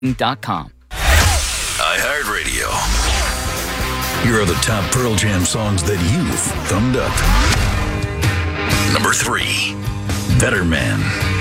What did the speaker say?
iHeartRadio. Here are the top Pearl Jam songs that you've thumbed up. Number 3, Better Man.